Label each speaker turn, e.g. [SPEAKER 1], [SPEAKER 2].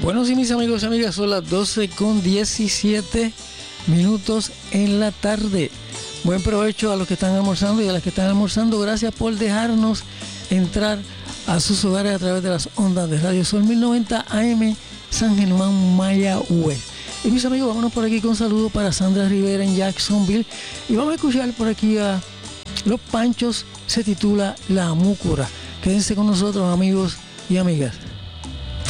[SPEAKER 1] Bueno, sí, mis amigos y amigas, son las 12:17 en la tarde. Buen provecho a los que están almorzando y a las que están almorzando. Gracias por dejarnos entrar a sus hogares a través de las ondas de Radio Sol 1090 AM San Germán, Mayagüez. Y mis amigos, vámonos por aquí con saludos para Sandra Rivera en Jacksonville. Y vamos a escuchar por aquí a Los Panchos, se titula La Múcura. Quédense con nosotros, amigos y amigas.